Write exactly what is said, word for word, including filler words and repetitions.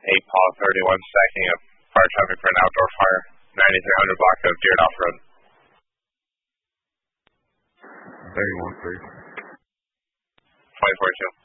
eight Paul thirty-one, stacking up fire traffic for an outdoor fire. ninety-three hundred block of Deerdoff Road. thirty-one, please. twenty-four two.